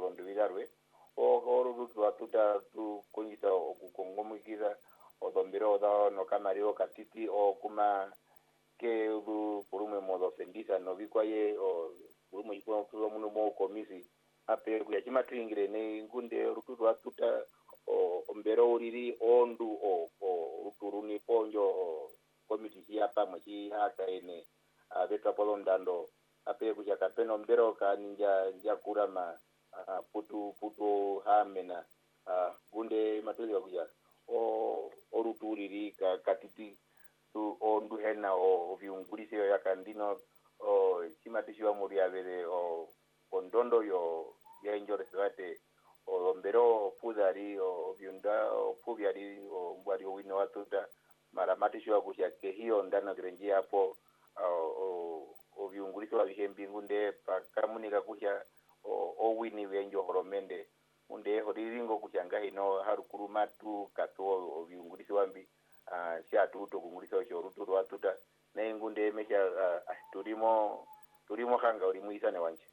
olondo vigarwe o rutu atuta tu konyisa okukongomukira odombero da no kamario katiti o kuma ke du purume modo fendisa no bikwaye o purume iko kuzo muno mo komisi ape kuyachima twingire ne ngunde rutu atuta o mbero uriri ondu o ruturuni ponjo komiti hapa mchi hata ene vetu polondando ape kuchaka peno mbero ka ninja kurama putu hamena gunde matuzi wakuja o ruturiri ka katiti tu ondu hena o viungulisi ya kandino o chimatishi wa muri avere o kondondo yo ya injore swate o mbero fudari o viunda o fubiari o mbari o wino watuta mara matishi wa kushake hiyo ndana grenjia hapo o viungulisi wa vihembi ngunde pakamunika kusha o wini wenjo horomende unde horiringo kushanga hino harukuruma tu kato o viungulisi wambi sia tuto kungulisa ochorutu watuta na ngunde mesha turimo hanga uri muisane wanje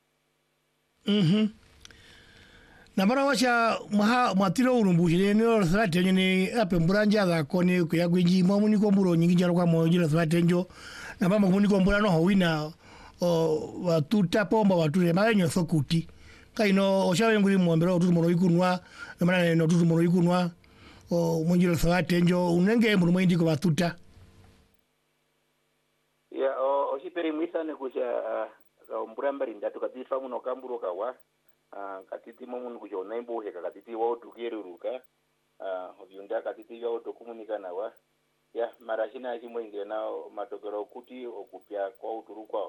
na mara wacha matiro urumbushire no thate nyine ape mburanja za kone ku yagwinji mamuni ko mburo nyingi jalo kwa mojira thate njo na mama muni ko mbura no howina o watuta pomba wature mayenyo sokuti kaino oshawe nguri mwombero tutu mono ikunwa na mara no tutu mono ikunwa o mojira thate njo unenge mburu mwindi ko watuta ya o siperi muisane kusha ka mbura mbari ndatu katifa muno kamburo kawa katiti momun kujo naimbo heka katiti wa tukiruruka obyunda katiti ya dokumunika nawa ya marashina chimo ingena matokero kuti okupya kwa uturukwa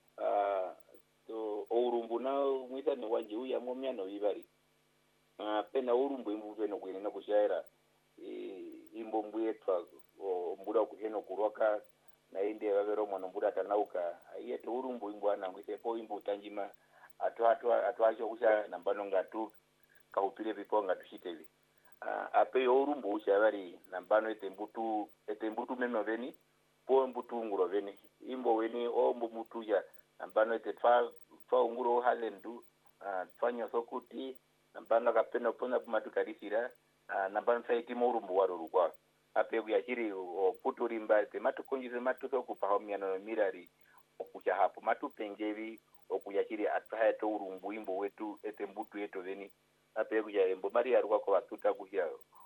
to urumbu na mwita ne wanje uya momyano ibari pena urumbu imbu no kwene no kushaira imbo mbuyetwa mbura kuheno kuroka na inde babero mwana mbura tanauka yeto urumbu imbu anangwise po imbu tanjima atwacho kusha nambano ngatu kaupire biponga tushitevi ape urumbu usha bari nambano etembutu memo veni po mbutu nguro veni imbo weni o mbutu ya nambano twa nguro halendu twanyo sokuti nambano kapeno pona kumatukarisira nambano saiti urumbu warurukwa ape kuyachiri putu rimba tematu konjize matu sokupa homiano mirari okusha hapo matu pengevi okuyachiri athaeto urumbu imbo wetu etembutu yeto veni ape kuja embo mari arwa ko batuta kuja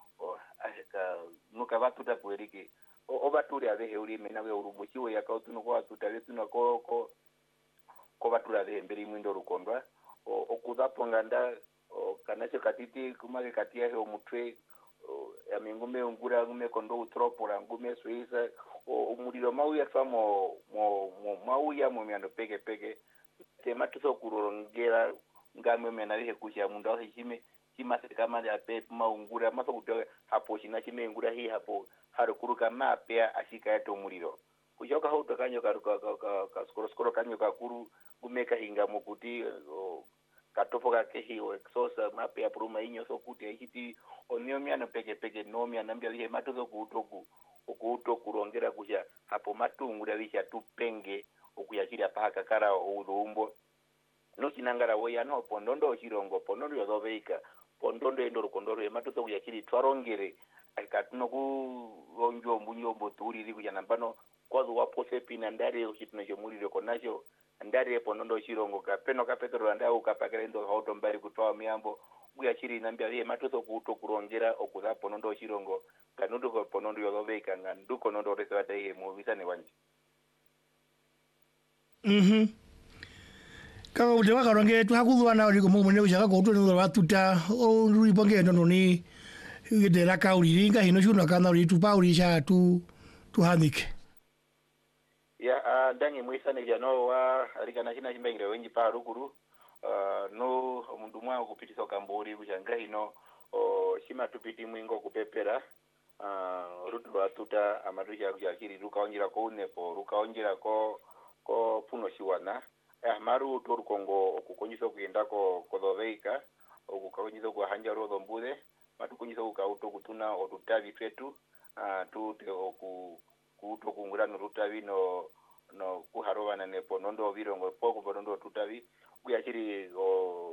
nuka batuta puerike obaturi avehe uri mena we urumbu chiwe yakautuno ko batuta vetu na ko batura de mberi mwindo rukondwa okudapo nganda kanacho katiti kumake katia he omutwe ya mingume ungura ngume kondo utropora ngume suisa umuriro mauya famo mauya mu miando peke tema tuso kurorongera ngamwe mena rihe kusha munda wa hime chima kama ya pe maungura maso kutoka hapo china chime ngura hii hapo harukuruka mapya ashika yato muriro kujoka hoto kanyo ka skoro kanyo ka kuru gumeka hinga mukuti katopo ka kehi o exosa mapya pruma inyo so kuti hiti onyo miano peke no miana mbia rihe matozo kuto kurongera kusha hapo matungura risha tupenge okuyachira paka kara urumbo no kinangara we ano pondondo chirongo pondondo yodobeika pondondo endo rukondoro ematuto kuyachiri twarongere akatuno ku onjo mbunyo turiri kujana bano kwazo wapose pina ndare ochitno chomurire konacho ndare pondondo chirongo kapeno kapetro ndau kapakerendo hauto mbari kutwa miambo kuyachiri nambia ye matuto kuto kurongera okuza pondondo chirongo kanundo ko pondondo yodobeika nganduko nondo resata ye movisa ne wanje kaka ute wakaronge twakuzwana uri kumune ushaka ko utone watuta uri bonge ndo ni ngedera ka uri ringa hino shuno kana uri tupa uri sha tu hanike ya dangi muisane jano wa rikana hina himbengire wengi pa rukuru no mundu mwa kupitisa kambori kushanga hino shima tupiti mwingo kupepera rutu watuta amaduja kujakiri rukaonjira ko unepo rukaonjira ko puno shiwana maru toru kongo okukonyisa kugenda ko doveika okukonyisa ku hanja rodo mbude matukonyisa ku kauto kutuna otutavi fetu tute kuto kungura no rutavi no kuharova na nepo nondo virongo poko bondo tutavi kuyachiri